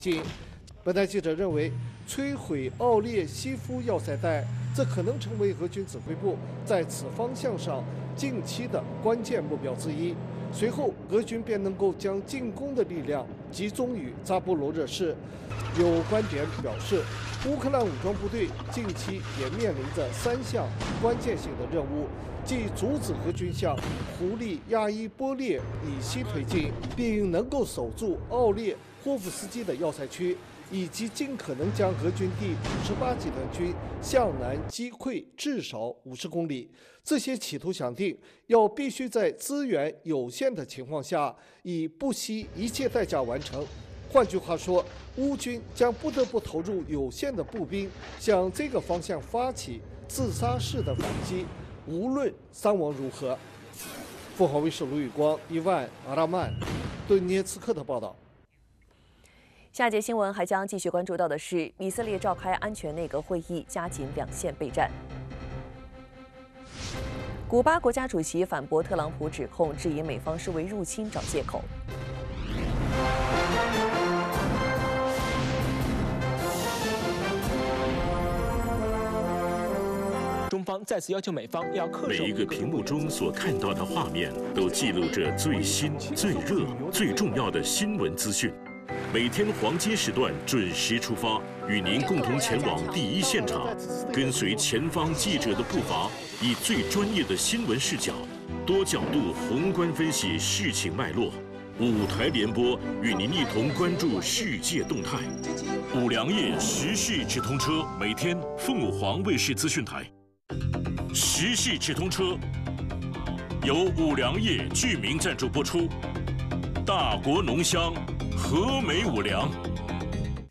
进。本台记者认为，摧毁奥列西夫要塞带，这可能成为俄军指挥部在此方向上近期的关键目标之一。随后，俄军便能够将进攻的力量集中于扎波罗热市。有观点表示，乌克兰武装部队近期也面临着3项关键性的任务，即阻止俄军向胡利亚伊波列以西推进，并能够守住奥列霍夫斯基的要塞区，以及尽可能将俄军第58集团军向南击溃至少50公里。这些企图想定要必须在资源有限的情况下，以不惜一切代价完成。换句话说，乌军将不得不投入有限的步兵，向这个方向发起自杀式的反击，无论伤亡如何。凤凰卫视卢宇光、伊万·阿拉曼、顿涅茨克的报道。 下节新闻还将继续关注到的是，以色列召开安全内阁会议，加紧两线备战。古巴国家主席反驳特朗普指控，质疑美方是为入侵找借口。 中方再次要求美方要恪守。 每一个屏幕中所看到的画面，都记录着最新、最热、最重要的新闻资讯。每天黄金时段准时出发，与您共同前往第一现场，跟随前方记者的步伐，以最专业的新闻视角，多角度宏观分析事情脉络。5台联播，与您一同关注世界动态。5粮液时事直通车，每天凤凰卫视资讯台。时事直通车由5粮液居民赞助播出，大国浓香，和美5粮。